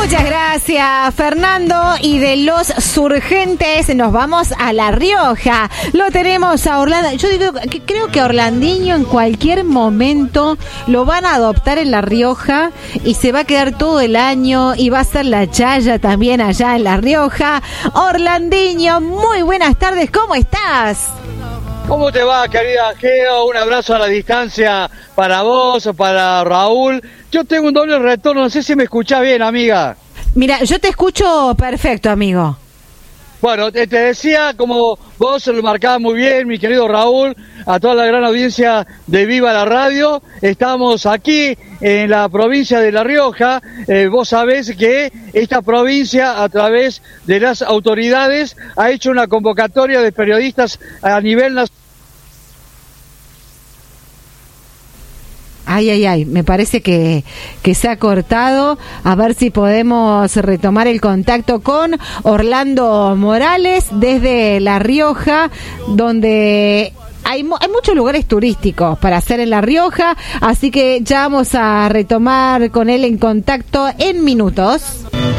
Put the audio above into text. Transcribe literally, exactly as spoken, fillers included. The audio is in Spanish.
Muchas gracias, Fernando. Y de los surgentes nos vamos a La Rioja. Lo tenemos a Orlando. Yo digo que creo que a Orlandinho en cualquier momento lo van a adoptar en La Rioja y se va a quedar todo el año y va a ser la chaya también allá en La Rioja. Orlandinho, muy buenas tardes, ¿cómo estás? ¿Cómo te va, querida Geo? Un abrazo a la distancia para vos, para Raúl. Yo tengo un doble retorno, no sé si me escuchás bien, amiga. Mira, yo te escucho perfecto, amigo. Bueno, te, te decía, como vos lo marcabas muy bien, mi querido Raúl, a toda la gran audiencia de Viva la Radio, estamos aquí en la provincia de La Rioja. Eh, vos sabés que esta provincia, a través de las autoridades, ha hecho una convocatoria de periodistas a nivel nacional. Ay, ay, ay, me parece que, que se ha cortado. A ver si podemos retomar el contacto con Orlando Morales desde La Rioja, donde hay, hay muchos lugares turísticos para hacer en La Rioja, así que ya vamos a retomar con él en contacto en minutos.